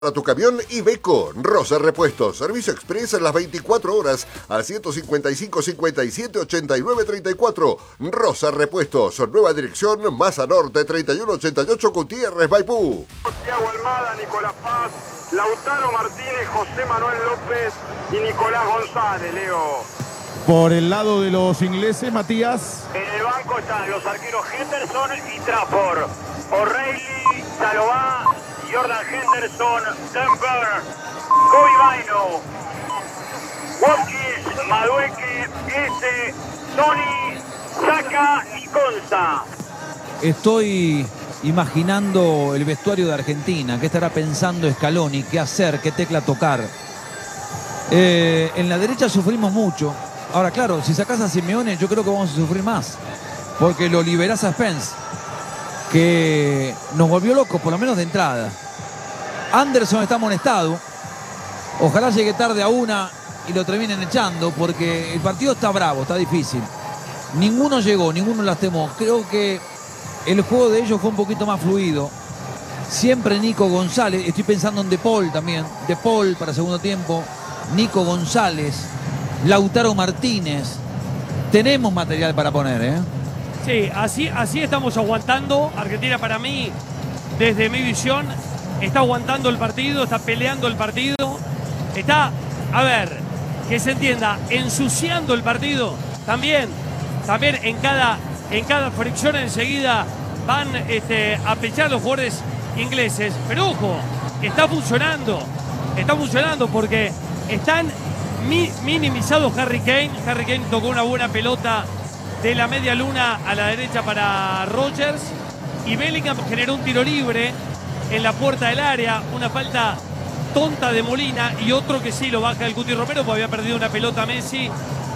Para tu camión Iveco, Rosa Repuestos, servicio express en las 24 horas al 155 57 89 34. Rosa Repuestos, nueva dirección, Maza Norte 3188 Gutiérrez, Maipú. Thiago Almada, Nicolás Paz, Lautaro Martínez, José Manuel López y Nicolás González, Leo. Por el lado de los ingleses, Matías. En el banco están los arqueros Henderson y Trafford, O'Reilly, Salobá, Jordan Henderson, Denver, Kobe Baino, Watkins, Madueque, Tony, Saka y Conza. Estoy imaginando el vestuario de Argentina. ¿Qué estará pensando Scaloni? ¿Qué hacer? ¿Qué tecla tocar? En la derecha sufrimos mucho. Ahora, claro, si sacás a Simeone, yo creo que vamos a sufrir más. Porque lo liberás a Spence, que nos volvió locos, por lo menos de entrada. Anderson está amonestado. Ojalá llegue tarde a una y lo terminen echando, porque el partido está bravo, está difícil. Ninguno llegó, ninguno lastimó. Creo que el juego de ellos fue un poquito más fluido. Siempre Nico González. Estoy pensando en De Paul también. De Paul para segundo tiempo. Nico González. Lautaro Martínez. Tenemos material para poner, ¿eh? Sí, así estamos aguantando. Argentina, para mí, desde mi visión, está aguantando el partido, está peleando el partido, está, a ver, que se entienda, ensuciando el partido. También en cada fricción enseguida van a pechar los jugadores ingleses. Pero ojo, está funcionando porque están minimizados Harry Kane. Harry Kane tocó una buena pelota de la media luna a la derecha para Rodgers, y Bellingham generó un tiro libre en la puerta del área, una falta tonta de Molina, y otro que sí lo baja el Cuti Romero porque había perdido una pelota a Messi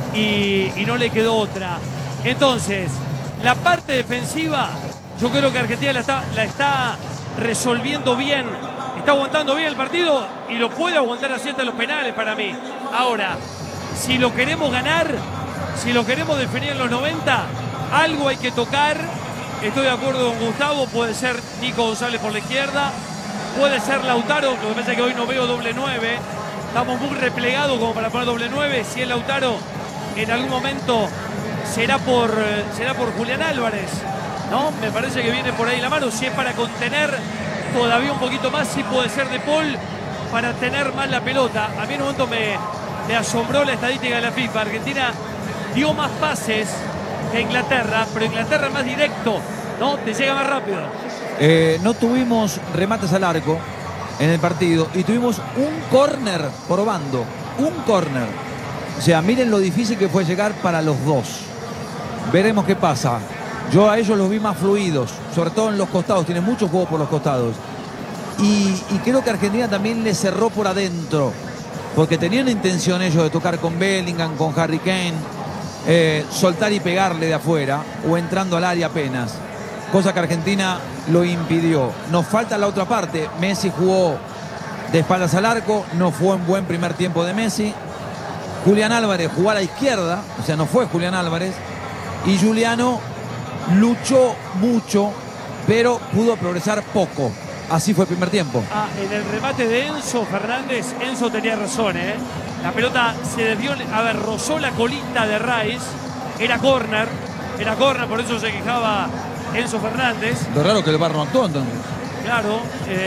y no le quedó otra. Entonces, la parte defensiva, yo creo que Argentina la está resolviendo bien, está aguantando bien el partido y lo puede aguantar así hasta los penales para mí. Ahora, si lo queremos ganar, si lo queremos definir en los 90, algo hay que tocar. Estoy de acuerdo con Gustavo, puede ser Nico González por la izquierda, puede ser Lautaro, lo que pasa es que hoy no veo doble 9, estamos muy replegados como para poner doble 9. Si es Lautaro, en algún momento será por Julián Álvarez, ¿no? Me parece que viene por ahí la mano. Si es para contener todavía un poquito más, sí puede ser De Paul para tener más la pelota. A mí en un momento me asombró la estadística de la FIFA. Argentina dio más pases que Inglaterra, pero Inglaterra más directo, ¿no? Te llega más rápido. No tuvimos remates al arco en el partido y tuvimos un córner por bando. Un córner. O sea, miren lo difícil que fue llegar para los dos. Veremos qué pasa. Yo a ellos los vi más fluidos, sobre todo en los costados. Tienen mucho juego por los costados. Y creo que Argentina también le cerró por adentro, porque tenían intención ellos de tocar con Bellingham, con Harry Kane, soltar y pegarle de afuera o entrando al área apenas, cosa que Argentina lo impidió. Nos falta la otra parte. Messi jugó de espaldas al arco, no fue un buen primer tiempo de Messi. Julián Álvarez jugó a la izquierda, o sea, no fue Julián Álvarez, y Giuliano luchó mucho, pero pudo progresar poco. Así fue el primer tiempo. En el remate de Enzo Fernández, Enzo tenía razón, ¿eh? La pelota se desvió, rozó la colita de Rice. Era córner, por eso se quejaba Enzo Fernández. Lo raro que el VAR no actuó entonces. Claro,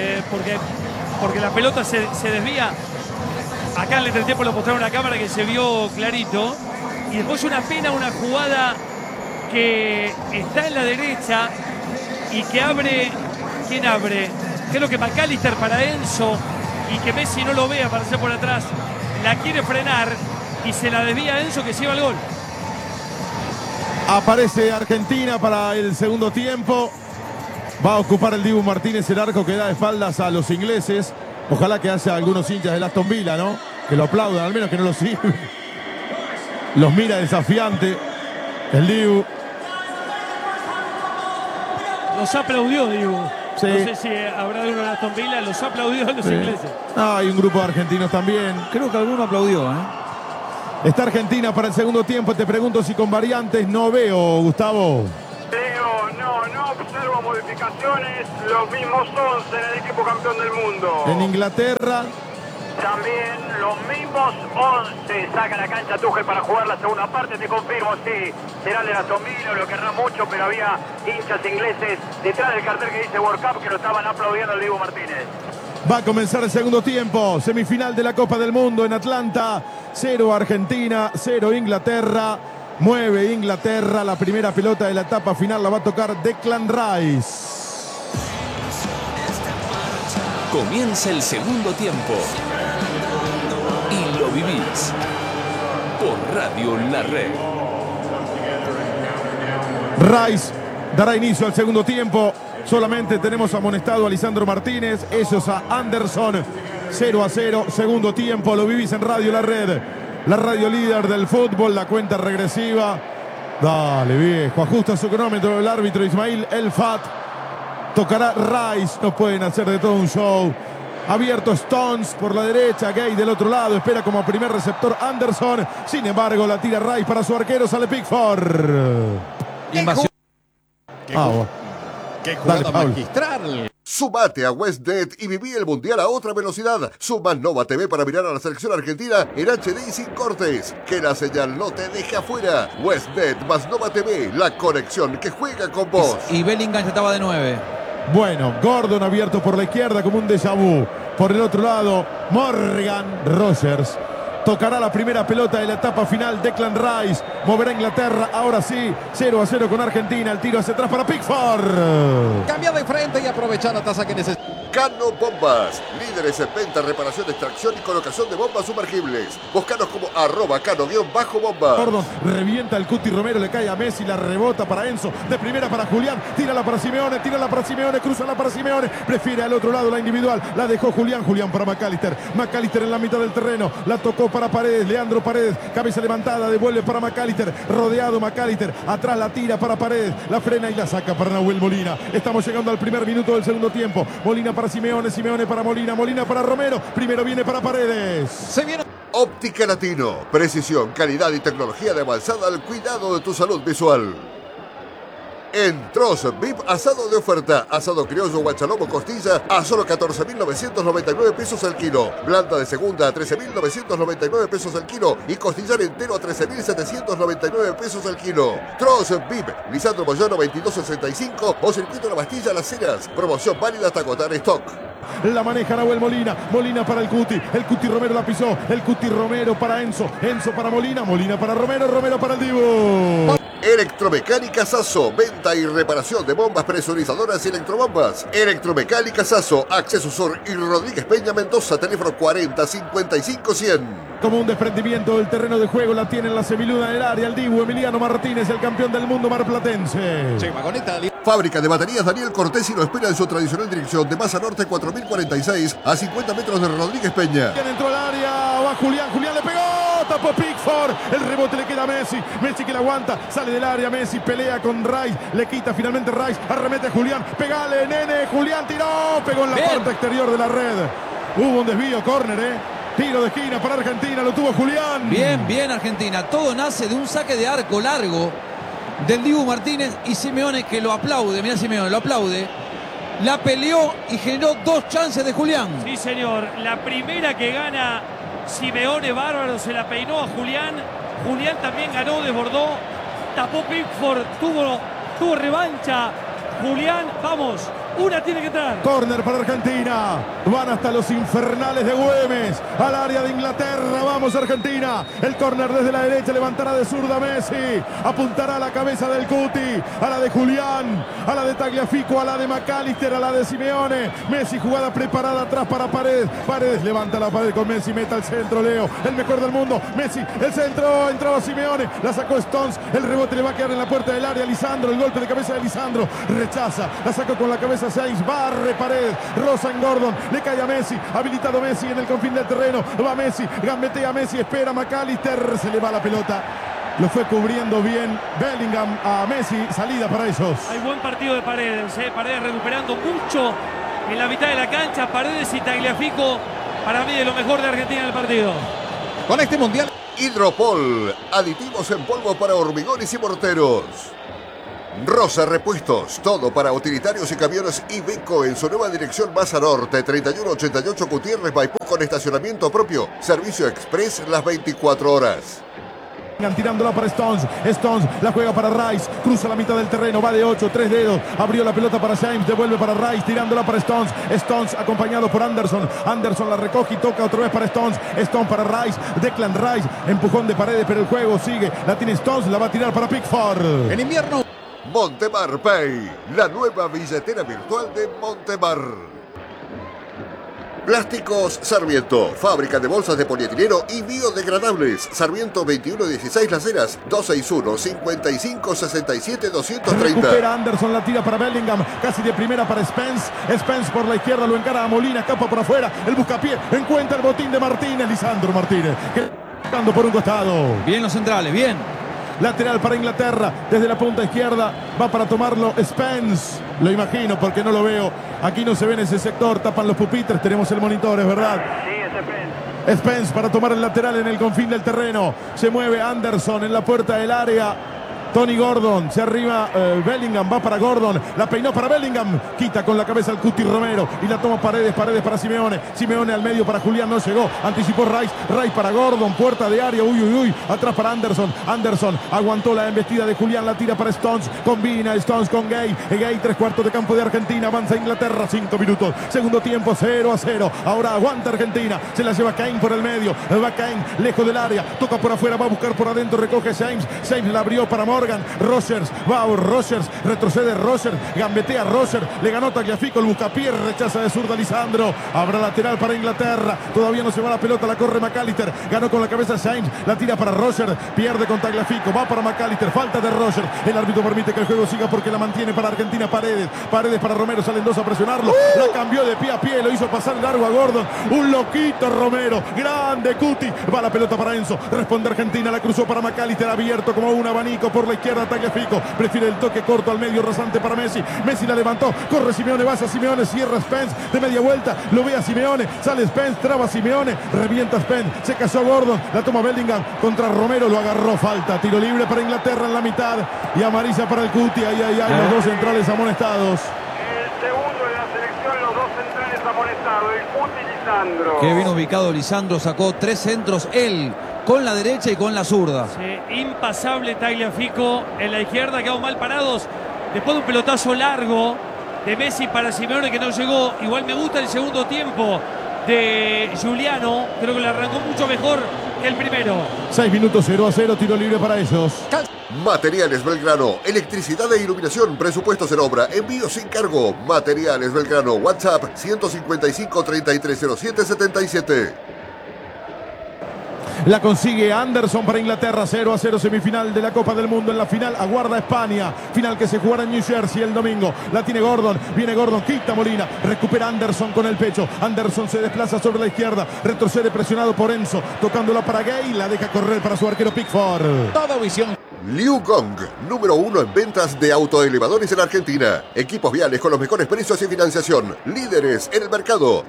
porque la pelota se desvía. Acá en el entretiempo lo mostraron en la cámara que se vio clarito. Y después una pena, una jugada que está en la derecha y que abre. ¿Quién abre? Creo que McAllister para Enzo, y que Messi no lo vea aparecer por atrás. La quiere frenar y se la desvía a Enzo, que se lleva el gol. Aparece Argentina para el segundo tiempo. Va a ocupar el Dibu Martínez el arco que da de espaldas a los ingleses. Ojalá que haya algunos hinchas del Aston Villa, ¿no? Que lo aplaudan, al menos que no lo sigan. Los mira desafiante el Dibu. Los aplaudió, Dibu. Sí. No sé si habrá uno en Aston Villa, los aplaudió a los ingleses. Hay un grupo de argentinos también. Creo que alguno aplaudió, ¿eh? Está Argentina para el segundo tiempo. Te pregunto si con variantes. No veo, Gustavo. Leo, No observo modificaciones, los mismos 11 en el equipo campeón del mundo. En Inglaterra, También los mismos 11 saca la cancha Tuchel para jugar la segunda parte, te confirmo, sí, será el de Aston Villa, lo querrá mucho, pero había hinchas ingleses detrás del cartel que dice World Cup que lo estaban aplaudiendo al Dibu Martínez. va a comenzar el segundo tiempo. Semifinal de la Copa del Mundo en Atlanta. 0 Argentina, 0 Inglaterra. Mueve Inglaterra. La primera pelota de la etapa final la va a tocar Declan Rice. Comienza el segundo tiempo y lo vivís por Radio La Red. Rice dará inicio al segundo tiempo. Solamente tenemos amonestado a Lisandro Martínez. Ellos a Anderson. 0-0. Segundo tiempo. Lo vivís en Radio La Red. La radio líder del fútbol. La cuenta regresiva. Dale, viejo. Ajusta su cronómetro el árbitro Ismail El Fat. Tocará Rice. No pueden hacer de todo un show. Abierto Stones por la derecha. Gay del otro lado. Espera como primer receptor Anderson. Sin embargo, la tira Rice para su arquero. Sale Pickford. Invasión. ¡Qué jugada Paul. magistral! Sumate a WestNet y viví el Mundial a otra velocidad. Suma Nova TV para mirar a la selección argentina en HD y sin cortes. Que la señal no te deje afuera. WestNet más Nova TV, la conexión que juega con vos. Y Bellingham ya estaba de 9. Bueno, Gordon abierto por la izquierda como un déjà vu. Por el otro lado, Morgan Rogers. Tocará la primera pelota de la etapa final. Declan Rice moverá a Inglaterra. Ahora sí, 0-0 con Argentina. El tiro hacia atrás para Pickford. Cambia de frente y aprovechar la tasa que necesita. Cano Bombas, líderes en venta, reparación, extracción y colocación de bombas sumergibles. Búscanos como @cano_bomba. Gordon revienta el Cuti Romero, le cae a Messi, la rebota para Enzo, de primera para Julián, tírala para Simeone, cruzala para Simeone, prefiere al otro lado la individual, la dejó Julián para McAllister en la mitad del terreno, la tocó para Paredes, Leandro Paredes, cabeza levantada, devuelve para McAllister, rodeado McAllister, atrás la tira para Paredes, la frena y la saca para Nahuel Molina. Estamos llegando al primer minuto del segundo tiempo. Molina para Simeone para Molina para Romero, primero viene para Paredes. Se viene. Óptica Latino, precisión, calidad y tecnología de avanzada al cuidado de tu salud visual. En Troz VIP, asado de oferta, asado criollo, guachalomo, costilla a solo 14.999 pesos al kilo, blanda de segunda a 13.999 pesos al kilo y costillar entero a 13.799 pesos al kilo. Troz VIP, Lisandro Moyano 2265 o Circuito La Bastilla Las Heras, promoción válida hasta agotar stock. La maneja Nahuel Molina para el Cuti Romero la pisó, el Cuti Romero para Enzo para Molina para Romero para el Dibu. Electromecánica Sasso, venta y reparación de bombas presurizadoras y electrobombas. Electromecánica Sasso, Acceso Sur y Rodríguez Peña Mendoza, teléfono 40 55 100. Como un desprendimiento del terreno de juego la tiene en la semiluda del área el Dibu Emiliano Martínez, el campeón del mundo marplatense. Che, Magoneta. Fábrica de baterías Daniel Cortés y lo espera en su tradicional dirección de Masa Norte 4046 a 50 metros de Rodríguez Peña. Entró al área, va Julián le pegó, tapó Pickford, el rebote le queda a Messi que la aguanta, sale del área Messi, pelea con Rice, le quita finalmente Rice, arremete Julián, pegale nene, Julián tiró, pegó en la parte exterior de la red. Hubo un desvío, córner, tiro de esquina para Argentina, lo tuvo Julián. Bien Argentina, todo nace de un saque de arco largo del Dibu Martínez y Simeone que lo aplaude, mirá Simeone, lo aplaude. La peleó y generó 2 chances de Julián. Sí, señor. La primera que gana Simeone, bárbaro, se la peinó a Julián. Julián también ganó, desbordó. Tapó Pickford, tuvo revancha. Julián, vamos, una tiene que entrar. Córner para Argentina. Van hasta los infernales de Güemes. Al área de Inglaterra. Vamos Argentina. El córner desde la derecha. Levantará de zurda Messi. Apuntará a la cabeza del Cuti. A la de Julián. A la de Tagliafico. A la de McAllister. A la de Simeone. Messi jugada preparada atrás para Paredes. Paredes levanta la pared con Messi. Meta al centro Leo. El mejor del mundo. Messi. El centro. Entraba Simeone. La sacó Stones. El rebote le va a quedar en la puerta del área. Lisandro. El golpe de cabeza de Lisandro. Rechaza. La sacó con la cabeza Sainz. Barre Paredes. Rosa en Gordon. Le cae a Messi, habilitado Messi en el confín del terreno, va Messi, gambetea Messi, espera McAllister, se le va la pelota, lo fue cubriendo bien Bellingham a Messi, salida para ellos. Hay buen partido de Paredes, Paredes recuperando mucho en la mitad de la cancha, Paredes y Tagliafico, para mí de lo mejor de Argentina en el partido. Con este mundial. Hidropol, aditivos en polvo para hormigones y morteros. Rosa Repuestos, todo para utilitarios y camiones Iveco en su nueva dirección Maza Norte, 3188 Gutiérrez Maipú con estacionamiento propio, servicio express las 24 horas. Tirándola para Stones, Stones la juega para Rice, cruza la mitad del terreno, va de 8, 3 dedos, abrió la pelota para James, devuelve para Rice, tirándola para Stones, Stones acompañado por Anderson, Anderson la recoge y toca otra vez para Stones, Stones para Rice, Declan Rice, empujón de Paredes, pero el juego sigue, la tiene Stones, la va a tirar para Pickford. En invierno. Montemar Pay, la nueva billetera virtual de Montemar. Plásticos Sarmiento, fábrica de bolsas de polietileno y biodegradables. Sarmiento 2116 Las Heras, 261-5567-230. Recupera Anderson, la tira para Bellingham, casi de primera para Spence. Spence por la izquierda, lo encara a Molina, capa por afuera, el buscapié, encuentra el botín de Martínez, Lisandro Martínez, quedando por un costado. Bien los centrales, bien. Lateral para Inglaterra, desde la punta izquierda, va para tomarlo Spence. Lo imagino porque no lo veo. Aquí no se ve en ese sector, tapan los pupitres, tenemos el monitor, es verdad. Sí, es Spence. Spence para tomar el lateral en el confín del terreno. Se mueve Anderson en la puerta del área. Tony Gordon, se arriba Bellingham, va para Gordon, la peinó para Bellingham, quita con la cabeza al Cuti Romero y la toma Paredes, Paredes para Simeone, Simeone al medio para Julián, no llegó, anticipó Rice, Rice para Gordon, puerta de área, uy, uy, uy, atrás para Anderson, Anderson aguantó la embestida de Julián, la tira para Stones, combina Stones con Gay, Gay 3/4 de campo de Argentina, avanza Inglaterra, 5 minutos, segundo tiempo 0-0, ahora aguanta Argentina, se la lleva Kane por el medio, va Kane lejos del área, toca por afuera, va a buscar por adentro, recoge James, James la abrió para Morgan, Rogers, va Rogers, retrocede Rogers, gambetea Rogers, le ganó Tagliafico, el buscapié, rechaza de zurda Lisandro, habrá lateral para Inglaterra, todavía no se va la pelota, la corre McAllister, ganó con la cabeza James, la tira para Rogers, pierde con Tagliafico, va para McAllister, falta de Rogers, el árbitro permite que el juego siga porque la mantiene para Argentina Paredes, Paredes para Romero, salen dos a presionarlo, la cambió de pie a pie, lo hizo pasar largo a Gordon, un loquito Romero, grande Cuti, va la pelota para Enzo, responde Argentina, la cruzó para McAllister, abierto como un abanico por la izquierda Tagliafico, prefiere el toque corto al medio rasante para Messi, Messi la levantó, corre Simeone, va a Simeone, cierra Spence, de media vuelta, lo ve a Simeone, sale Spence, traba Simeone, revienta Spence, se casó Gordon, la toma Bellingham contra Romero, lo agarró, falta, tiro libre para Inglaterra en la mitad y amarilla para el Cuti, ay, ay, ay, los dos centrales amonestados. El segundo de la selección, los dos centrales amonestados, el Cuti y Lisandro. Qué bien ubicado Lisandro, sacó 3 centros él, con la derecha y con la zurda. Sí, impasable Tagliafico en la izquierda, quedaron mal parados. Después de un pelotazo largo de Messi para Simeone que no llegó. Igual me gusta el segundo tiempo de Giuliano. Creo que le arrancó mucho mejor que el primero. 6 minutos 0-0, tiro libre para ellos. Materiales Belgrano, electricidad e iluminación, presupuestos en obra, envío sin cargo. Materiales Belgrano, WhatsApp 155-3307-77. La consigue Anderson para Inglaterra, 0-0, semifinal de la Copa del Mundo. En la final aguarda España, final que se jugará en New Jersey el domingo. La tiene Gordon, viene Gordon, quita Molina, recupera Anderson con el pecho. Anderson se desplaza sobre la izquierda, retrocede presionado por Enzo, tocándola para Gay, la deja correr para su arquero Pickford. Toda visión. Liu Gong, número 1 en ventas de autoelevadores en Argentina. Equipos viales con los mejores precios y financiación. Líderes en el mercado.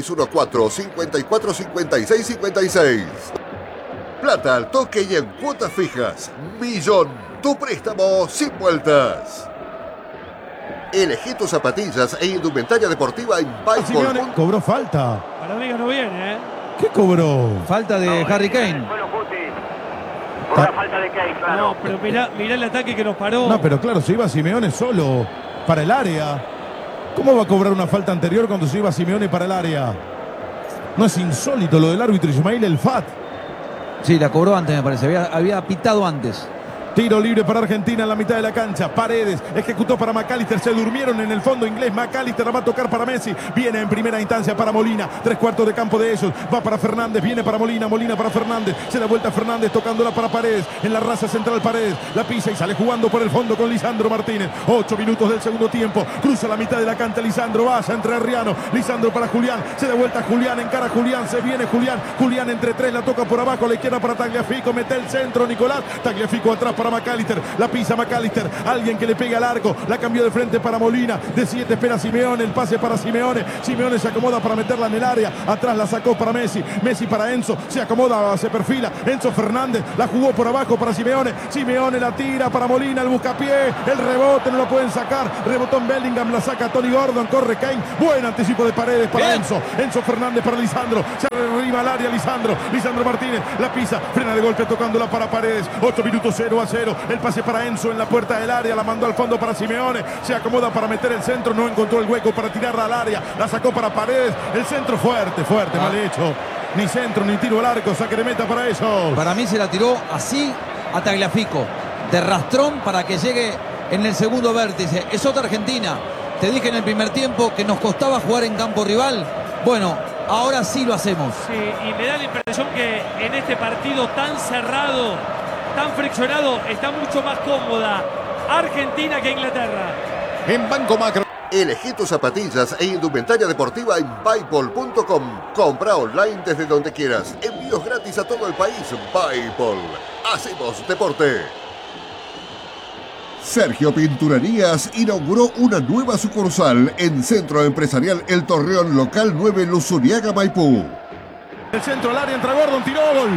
2614-545656. Plata al toque y en cuotas fijas. Millón, tu préstamo sin vueltas. Elegí tus zapatillas e indumentaria deportiva en Simeone Bikeball. cobró falta. Para mí no viene, ¿eh? ¿Qué cobró? Falta de Harry Kane. Fue lo Cuti. Por la falta de Kane, claro. No, pero mirá el ataque que nos paró. No, pero claro, se iba Simeone solo para el área. ¿Cómo va a cobrar una falta anterior cuando se iba Simeone para el área? No es insólito lo del árbitro Ismail El Fat. Sí, la cobró antes, me parece. Había pitado antes. Tiro libre para Argentina en la mitad de la cancha. Paredes ejecutó para McAllister. Se durmieron en el fondo inglés. McAllister la va a tocar para Messi. Viene en primera instancia para Molina. 3/4 de campo de ellos. Va para Fernández. Viene para Molina. Molina para Fernández. Se da vuelta Fernández tocándola para Paredes. En la raza central Paredes. La pisa y sale jugando por el fondo con Lisandro Martínez. 8 minutos del segundo tiempo. Cruza la mitad de la cancha Lisandro. Vaya entre Arriano. Lisandro para Julián. Se da vuelta Julián. Encara a Julián. Se viene Julián. Julián entre 3. La toca por abajo. A la izquierda para Tagliafico. Mete el centro Nicolás. Tagliafico atrás para McAllister. La pisa McAllister. Alguien que le pega al arco. La cambió de frente para Molina. De 7 espera Simeone. El pase para Simeone. Simeone se acomoda para meterla en el área. Atrás la sacó para Messi. Messi para Enzo. Se acomoda, se perfila. Enzo Fernández. La jugó por abajo para Simeone. Simeone la tira para Molina. El buscapié. El rebote. No lo pueden sacar. Rebotó en Bellingham. La saca Tony Gordon. Corre Kane. Buen anticipo de Paredes para Enzo. Enzo Fernández para Lisandro. Se arriba al área Lisandro. Lisandro Martínez. La pisa. Frena de golpe tocándola para Paredes. 8 minutos 0-0. El pase para Enzo en la puerta del área. La mandó al fondo para Simeone. Se acomoda para meter el centro. No encontró el hueco para tirarla al área. La sacó para Paredes. El centro fuerte, mal hecho. Ni centro ni tiro al arco. Saque de meta para ellos. Para mí se la tiró así a Tagliafico. De rastrón para que llegue en el segundo vértice. Es otra Argentina. Te dije en el primer tiempo que nos costaba jugar en campo rival. Bueno, ahora sí lo hacemos. Sí, y me da la impresión que en este partido tan cerrado, tan friccionado, está mucho más cómoda Argentina que Inglaterra. En Banco Macro. Elegí tus zapatillas e indumentaria deportiva en Buypol.com. Compra online desde donde quieras. Envíos gratis a todo el país. Buypol. Hacemos deporte. Sergio Pinturerías inauguró una nueva sucursal en Centro Empresarial El Torreón, local 9, Luzuriaga, Maipú. El centro al área, entra Gordon, tiró, gol.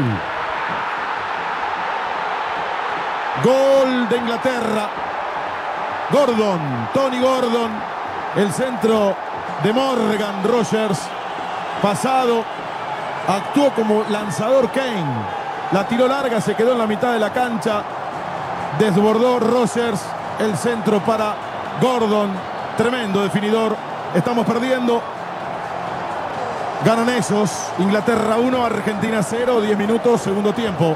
Gol de Inglaterra. Gordon, Tony Gordon. El centro de Morgan Rogers. Pasado. Actuó como lanzador Kane. La tiró larga, se quedó en la mitad de la cancha. Desbordó Rogers. El centro para Gordon. Tremendo definidor. Estamos perdiendo. Ganan ellos. Inglaterra 1, Argentina 0. 10 minutos, segundo tiempo.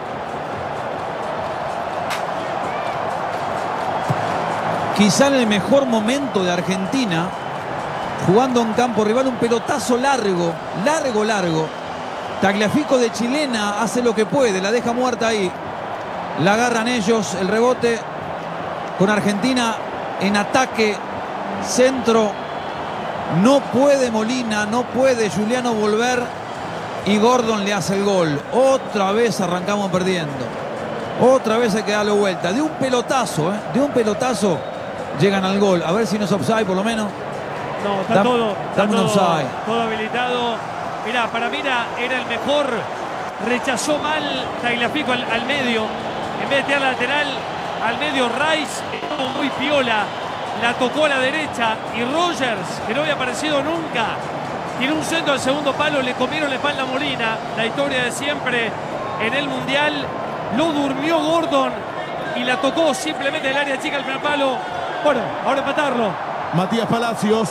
Quizá en el mejor momento de Argentina, jugando en campo rival, un pelotazo largo. Tagliafico de chilena hace lo que puede, la deja muerta ahí. La agarran ellos, el rebote con Argentina en ataque, centro. No puede Molina, no puede Giuliano volver y Gordon le hace el gol. Otra vez arrancamos perdiendo. Otra vez hay que darle vuelta. De un pelotazo, llegan al gol. A ver si no es offside por lo menos. No, está offside. Todo habilitado. Mirá, para mí era el mejor. Rechazó mal Tagliafico al medio. En vez de tirar lateral, al medio Rice estuvo muy piola. La tocó a la derecha y Rogers, que no había aparecido nunca, tiró un centro al segundo palo, le comieron la espalda a Molina. La historia de siempre en el Mundial. Lo durmió Gordon y la tocó simplemente del área chica al primer palo. Bueno, ahora empatarlo. Matías Palacios.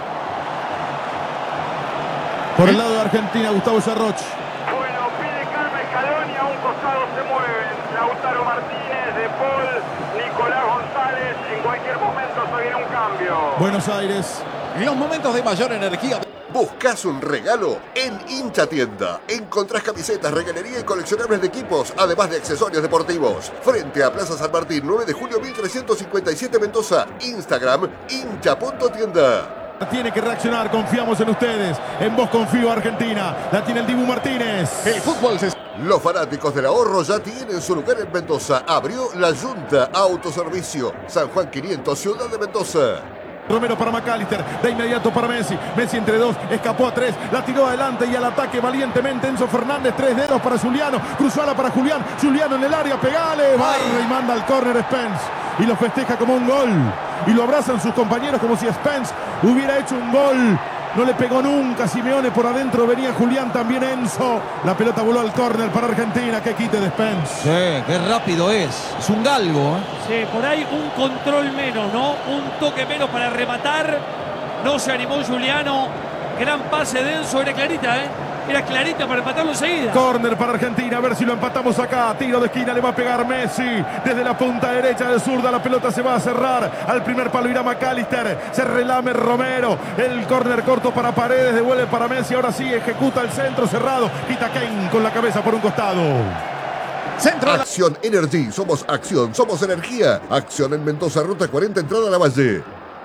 Por el lado de Argentina, Gustavo Sarroch. Bueno, pide calma Scaloni, a un costado se mueven Lautaro Martínez, De Paul, Nicolás González. En cualquier momento se viene un cambio. Buenos Aires. En los momentos de mayor energía. ¿Buscas un regalo? En Hincha Tienda encontrás camisetas, regalería y coleccionables de equipos, además de accesorios deportivos. Frente a Plaza San Martín, 9 de julio 1357 Mendoza. Instagram, hincha.tienda. Tiene que reaccionar, confiamos en ustedes. En vos confío, Argentina. La tiene el Dibu Martínez. El fútbol se... Los fanáticos del ahorro ya tienen su lugar en Mendoza. Abrió La Junta Autoservicio. San Juan 500, Ciudad de Mendoza. Romero para McAllister, de inmediato para Messi. Messi entre dos, escapó a tres, la tiró adelante y al ataque valientemente Enzo Fernández. 3 dedos para Giuliano, cruzala para Julián. Giuliano en el área, pegale, barre y manda al córner Spence. Y lo festeja como un gol. Y lo abrazan sus compañeros como si Spence hubiera hecho un gol. No le pegó nunca Simeone, por adentro venía Julián, también Enzo. La pelota voló al córner para Argentina, que quite de Spence. Sí, qué rápido es un galgo. Sí, por ahí un control menos, ¿no? Un toque menos para rematar. No se animó Giuliano. Gran pase de Enzo, era clarita, ¿eh? Era clarita para empatarlo enseguida. Córner para Argentina, a ver si lo empatamos acá. Tiro de esquina, le va a pegar Messi. Desde la punta derecha de zurda, la pelota se va a cerrar. Al primer palo irá McAllister. Se relame Romero. El córner corto para Paredes, devuelve para Messi. Ahora sí, ejecuta el centro cerrado. Quita Kane con la cabeza por un costado. Centro. Acción Energy. Somos acción, somos energía. Acción en Mendoza, ruta 40, entrada a la Valle.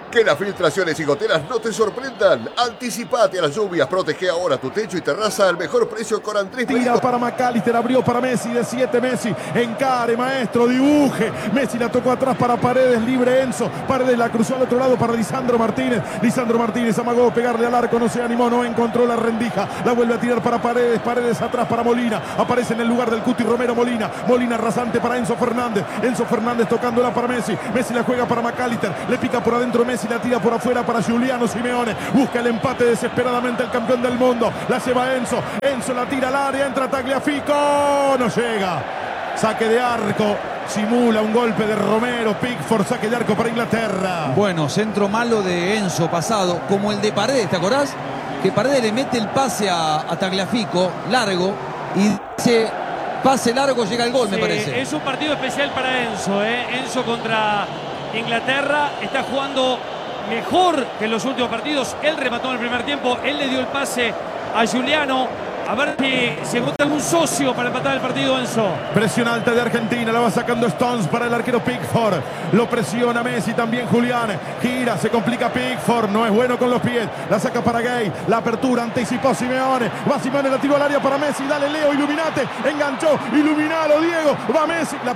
Que las filtraciones y goteras no te sorprendan. Anticipate a las lluvias, protege ahora tu techo y terraza al mejor precio con Andrés Tira Merino. para McAllister, abrió para Messi, de 7 Messi, encare, maestro, dibuje. Messi la tocó atrás para Paredes, libre Enzo. Paredes la cruzó al otro lado para Lisandro Martínez. Lisandro Martínez amagó pegarle al arco, no se animó, no encontró la rendija. La vuelve a tirar para Paredes, Paredes atrás para Molina. Aparece en el lugar del Cuti Romero Molina. Molina rasante para Enzo Fernández. Enzo Fernández tocándola para Messi. Messi la juega para McAllister, le pica por adentro Messi, la tira por afuera para Giuliano Simeone. Busca el empate desesperadamente el campeón del mundo. La lleva Enzo. Enzo la tira al área, entra Tagliafico. No llega. Saque de arco. Simula un golpe de Romero. Pickford, saque de arco para Inglaterra. Bueno, centro malo de Enzo pasado, como el de Paredes, ¿te acordás? Que Paredes le mete el pase a Tagliafico, largo, y dice, pase largo, llega el gol, me parece. Es un partido especial para Enzo, Enzo contra Inglaterra está jugando mejor que en los últimos partidos. Él remató en el primer tiempo, él le dio el pase a Giuliano. A ver si se encuentra algún socio para empatar el partido, Enzo. Presión alta de Argentina, la va sacando Stones para el arquero Pickford. Lo presiona Messi, también Julián. Gira, se complica Pickford, no es bueno con los pies. La saca para Gay, la apertura, anticipó Simeone. Va Simeone, la tiró al área para Messi. Dale Leo, iluminate, enganchó, iluminalo Diego. Va Messi, la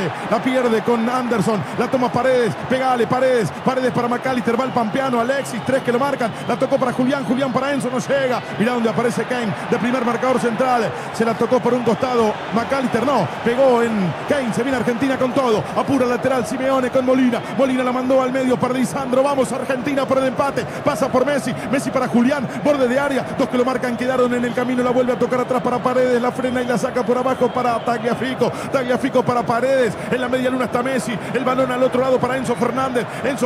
pierde con Anderson. La toma Paredes, pegale, Paredes para McAllister, va el Pampeano, Alexis, 3 que lo marcan. La tocó para Julián para Enzo, no llega. Mirá donde aparece Kane, de primer marcador central, se la tocó por un costado McAllister, no, pegó en Kane, se viene Argentina con todo, apura lateral Simeone con Molina la mandó al medio para Lisandro, vamos Argentina por el empate, pasa por Messi para Julián, borde de área, 2 que lo marcan quedaron en el camino, la vuelve a tocar atrás para Paredes, la frena y la saca por abajo para Tagliafico para Paredes, en la media luna está Messi, el balón al otro lado para Enzo Fernández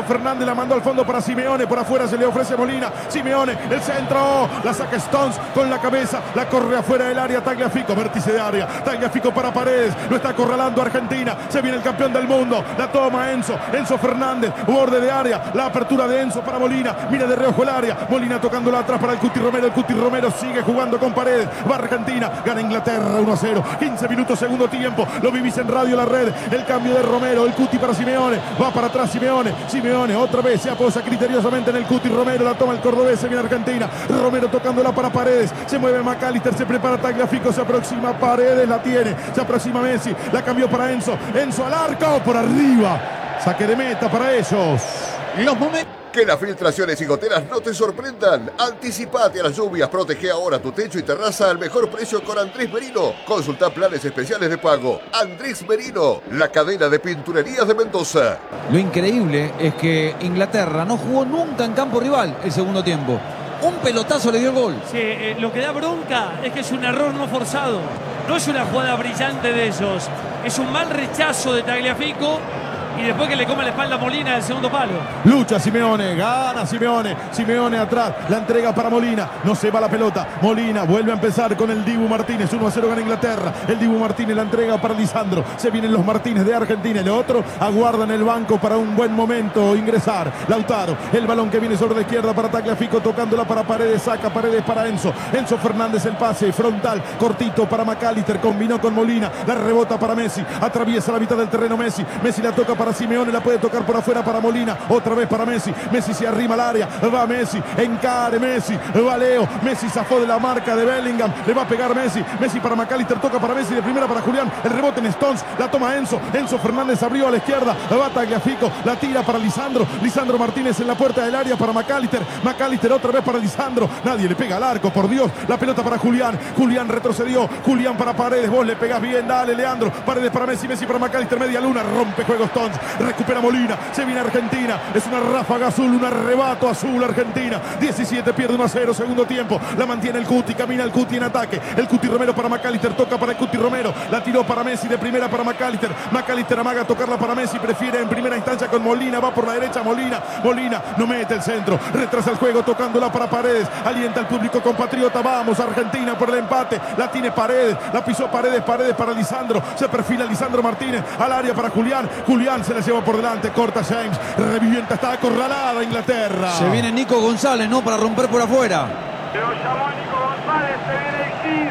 la mandó al fondo para Simeone, por afuera se le ofrece Molina, Simeone, el centro, la saca Stones con la cabeza, la corre afuera del área Tagliafico, vértice de área, Tagliafico para Paredes, lo está acorralando Argentina, se viene el campeón del mundo, la toma Enzo Fernández, borde de área, la apertura de Enzo para Molina, mira de reojo el área, Molina tocándola atrás para el Cuti Romero sigue jugando con Paredes, va Argentina, gana Inglaterra 1-0, 15 minutos segundo tiempo, lo vivís en Radio La Red, el cambio de Romero, el Cuti para Simeone, va para atrás Simeone otra vez se apoya criteriosamente en el Cuti Romero, la toma el cordobés, se viene Argentina, Romero tocándola para Paredes, se mueve McAllister, se prepara Tagliafico, se aproxima Paredes, la tiene, se aproxima Messi, la cambió para Enzo al arco, por arriba, saque de meta para ellos. Los momentos. Que las filtraciones y goteras no te sorprendan. Anticipate a las lluvias, protege ahora tu techo y terraza al mejor precio con Andrés Merino. Consulta planes especiales de pago. Andrés Merino, la cadena de pinturerías de Mendoza. Lo increíble es que Inglaterra no jugó nunca en campo rival el segundo tiempo. Un pelotazo le dio el gol. Sí, lo que da bronca es que es un error no forzado. No es una jugada brillante de ellos. Es un mal rechazo de Tagliafico y después que le come la espalda a Molina del segundo palo. Lucha Simeone, gana Simeone atrás, la entrega para Molina, no se va la pelota, Molina vuelve a empezar con el Dibu Martínez, 1-0 gana Inglaterra, el Dibu Martínez la entrega para Lisandro, se vienen los Martínez de Argentina, el otro aguarda en el banco para un buen momento ingresar, Lautaro, el balón que viene sobre la izquierda para Tagliafico, tocándola para Paredes, saca Paredes para Enzo Fernández el pase, frontal, cortito para McAllister, combinó con Molina, la rebota para Messi, atraviesa la mitad del terreno Messi la toca para Simeone, la puede tocar por afuera para Molina, otra vez para Messi se arrima al área, va Messi, encare Messi, va Leo, Messi zafó de la marca de Bellingham, le va a pegar Messi para McAllister, toca para Messi, de primera para Julián, el rebote en Stones, la toma Enzo Fernández abrió a la izquierda, va Tagliafico, la tira para Lisandro Martínez en la puerta del área para McAllister otra vez para Lisandro, nadie le pega al arco, por Dios, la pelota para Julián retrocedió, Julián para Paredes, vos le pegás bien, dale Leandro, Paredes para Messi para McAllister, media luna, rompe juego Stones, recupera Molina, se viene Argentina, es una ráfaga azul, un arrebato azul Argentina, 17 pierde 1-0, segundo tiempo, la mantiene el Cuti, camina el Cuti en ataque, el Cuti Romero para McAllister, toca para el Cuti Romero, la tiró para Messi, de primera para McAllister amaga tocarla para Messi, prefiere en primera instancia con Molina, va por la derecha Molina no mete el centro, retrasa el juego tocándola para Paredes, alienta al público compatriota, vamos Argentina por el empate, la tiene Paredes, la pisó Paredes para Lisandro, se perfila Lisandro Martínez, al área para Julián se la lleva por delante, corta James, revivienta, está acorralada Inglaterra. Se viene Nico González, ¿no? Para romper por afuera. Lo llamó Nico González, se viene el 15 en la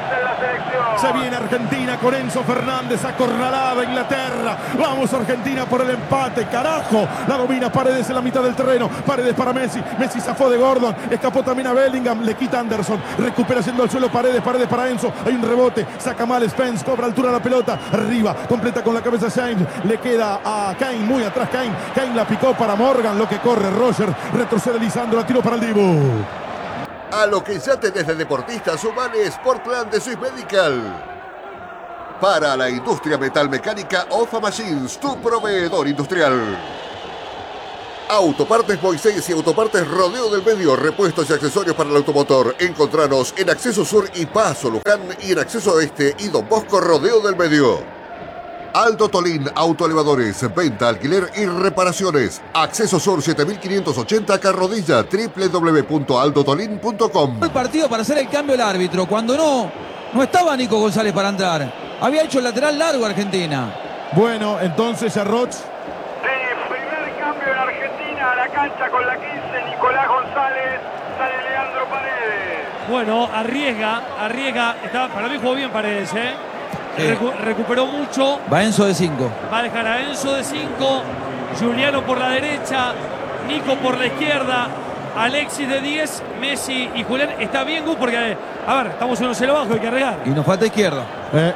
selección. Se viene Argentina con Enzo Fernández, acorralada Inglaterra. Vamos Argentina por el empate, carajo. La domina Paredes en la mitad del terreno. Paredes para Messi. Messi zafó de Gordon. Escapó también a Bellingham. Le quita Anderson. Recupera haciendo al suelo Paredes. Paredes para Enzo. Hay un rebote. Saca mal Spence. Cobra altura la pelota. Arriba. Completa con la cabeza James. Le queda a Kane. Muy atrás Kane. Kane la picó para Morgan. Lo que corre Roger. Retrocede Lisandro. La tiró para el Dibu. A lo que ya tenés de deportista, sumale Sportland de Swiss Medical. Para la industria metalmecánica, OFA Machines, tu proveedor industrial. Autopartes Moisés y Autopartes Rodeo del Medio, repuestos y accesorios para el automotor. Encontranos en Acceso Sur y Paso Luján y en Acceso Oeste y Don Bosco Rodeo del Medio. Aldo Tolín Autoelevadores, venta, alquiler y reparaciones. Acceso Sur 7580 Carrodilla, www.aldotolin.com. El partido para hacer el cambio el árbitro, cuando no estaba Nico González para entrar. Había hecho el lateral largo Argentina. Bueno, entonces Arroch. Sí, primer cambio en Argentina a la cancha con la 15, Nicolás González, sale Leandro Paredes. Bueno, arriesga. Para mí jugó bien Paredes, ¿eh? Recuperó mucho. Va Enzo de 5. Va a dejar a Enzo de 5. Juliano por la derecha. Nico por la izquierda. Alexis de 10. Messi y Julián. Está bien, Gus, porque, a ver, estamos 1-0 abajo, hay que arriesgar. Y nos falta izquierda.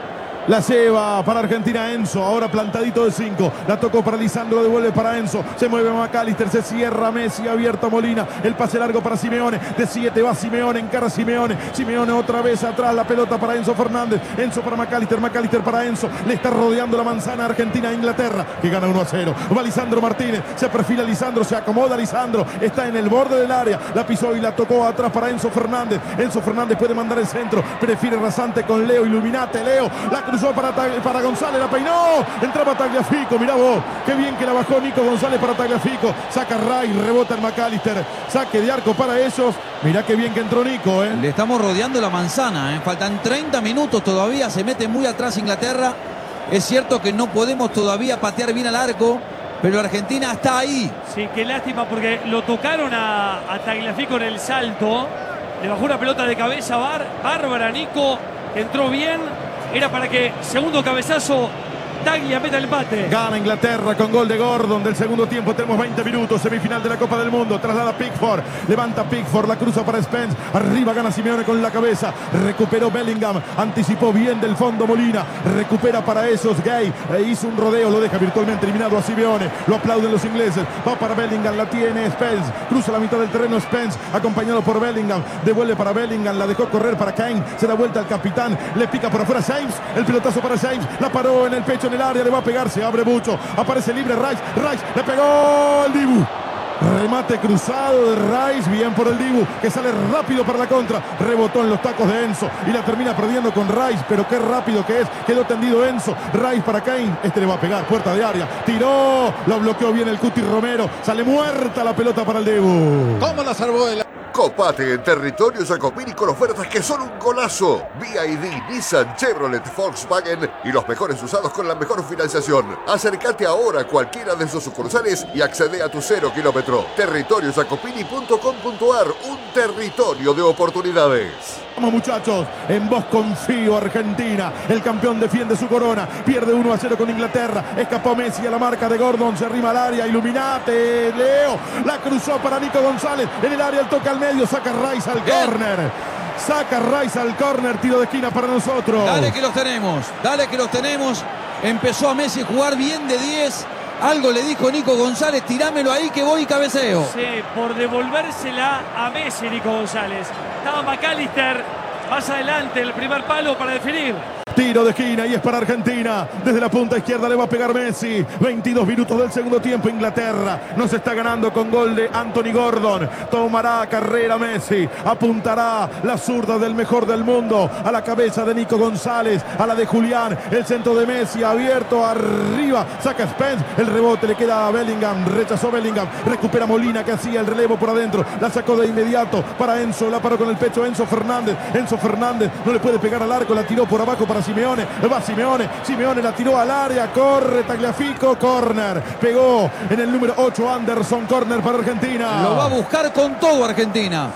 La lleva para Argentina Enzo, ahora plantadito de 5. La tocó para Lisandro, devuelve para Enzo. Se mueve McAllister, se cierra Messi, abierto Molina. El pase largo para Simeone. De 7 va Simeone, encara Simeone. Simeone otra vez atrás, la pelota para Enzo Fernández. Enzo para McAllister, McAllister para Enzo. Le está rodeando la manzana Argentina a Inglaterra, que gana 1-0. Va Lisandro Martínez, se perfila Lisandro, se acomoda Lisandro. Está en el borde del área, la pisó y la tocó atrás para Enzo Fernández. Enzo Fernández puede mandar el centro, prefiere rasante con Leo, Illuminate, Leo. La cruzó para González, la peinó, entraba Tagliafico, mirá vos, qué bien que la bajó Nico González para Tagliafico, saca Ray, rebota el McAllister, saque de arco para ellos, mirá qué bien que entró Nico, Le estamos rodeando la manzana, faltan 30 minutos todavía, se mete muy atrás Inglaterra, es cierto que no podemos todavía patear bien al arco, pero Argentina está ahí. Sí, qué lástima porque lo tocaron a Tagliafico en el salto, le bajó una pelota de cabeza bárbara Nico, que entró bien. Era para que segundo cabezazo Taglia meta el empate. Gana Inglaterra con gol de Gordon del segundo tiempo. Tenemos 20 minutos. Semifinal de la Copa del Mundo. Traslada Pickford. Levanta Pickford. La cruza para Spence. Arriba gana Simeone con la cabeza. Recuperó Bellingham. Anticipó bien del fondo Molina. Recupera para esos. Gay. Hizo un rodeo. Lo deja virtualmente eliminado a Simeone. Lo aplauden los ingleses. Va para Bellingham. La tiene Spence. Cruza la mitad del terreno Spence. Acompañado por Bellingham. Devuelve para Bellingham. La dejó correr para Kane. Se da vuelta al capitán. Le pica por afuera James. El pelotazo para James. La paró en el pecho, en el área, le va a pegar, se abre mucho, aparece libre Rice, le pegó el Dibu, remate cruzado de Rice, bien por el Dibu, que sale rápido para la contra, rebotó en los tacos de Enzo y la termina perdiendo con Rice, pero qué rápido que es, quedó tendido Enzo, Rice para Kane, le va a pegar, puerta de área, tiró, lo bloqueó bien el Cuti Romero, sale muerta la pelota para el Dibu. ¿Cómo la salvó el... Copate en territorio Jacopini con ofertas que son un golazo. BYD, Nissan, Chevrolet, Volkswagen y los mejores usados con la mejor financiación. Acércate ahora a cualquiera de sus sucursales y accede a tu 0 kilómetro. Territoriojacopini.com.ar, un territorio de oportunidades. Vamos muchachos, en vos confío Argentina, el campeón defiende su corona, pierde 1-0 con Inglaterra, escapó Messi a la marca de Gordon, se arrima al área, Illuminate, Leo, la cruzó para Nico González, en el área, el toque al medio, saca Rice al córner. Saca Rice al córner, tiro de esquina para nosotros. Dale que los tenemos, empezó a Messi a jugar bien de 10. Algo le dijo Nico González, tirámelo ahí que voy y cabeceo. Sí, por devolvérsela a Messi Nico González. Estaba McAllister más adelante, el primer palo para definir. Tiro de esquina y es para Argentina. Desde la punta izquierda le va a pegar Messi. 22 minutos del segundo tiempo. Inglaterra nos está ganando con gol de Anthony Gordon. Tomará carrera Messi. Apuntará la zurda del mejor del mundo. A la cabeza de Nico González. A la de Julián. El centro de Messi abierto arriba. Saca Spence. El rebote le queda a Bellingham. Rechazó Bellingham. Recupera Molina que hacía el relevo por adentro. La sacó de inmediato para Enzo. La paró con el pecho Enzo Fernández. Enzo Fernández no le puede pegar al arco. La tiró por abajo para Simeone, va Simeone la tiró al área, corre Tagliafico, córner, pegó en el número 8 Anderson, córner para Argentina. Lo va a buscar con todo Argentina.